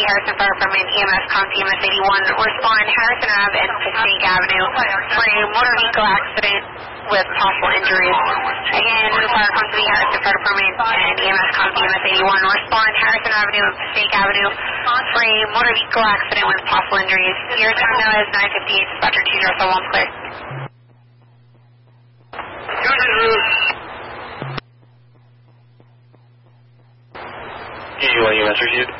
Harrison Fire Department, EMS Comp EMS 81, respond Harrison Ave and Passaic Avenue for a motor vehicle accident with possible injuries. Again, Fire Company, Harrison Fire Department, and EMS Comp EMS 81, respond Harrison Avenue and Passaic Avenue for a motor vehicle accident with possible injuries. Your time now is 9:58, Dispatcher 201 clear. You want EMS received?